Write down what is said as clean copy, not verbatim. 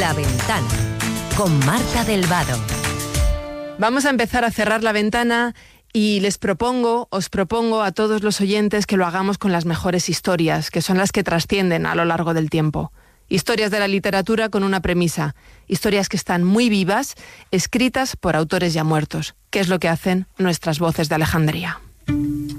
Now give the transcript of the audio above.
La Ventana, con Marta del Vado. Vamos a empezar a cerrar la ventana y os propongo a todos los oyentes que lo hagamos con las mejores historias, que son las que trascienden a lo largo del tiempo. Historias de la literatura con una premisa, historias que están muy vivas, escritas por autores ya muertos, que es lo que hacen nuestras voces de Alejandría.